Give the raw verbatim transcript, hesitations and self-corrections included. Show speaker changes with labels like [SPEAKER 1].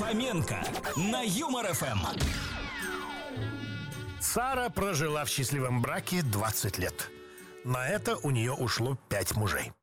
[SPEAKER 1] Фоменко на Юмор ФМ.
[SPEAKER 2] Сара прожила в счастливом браке двадцать лет. На это у нее ушло пять мужей.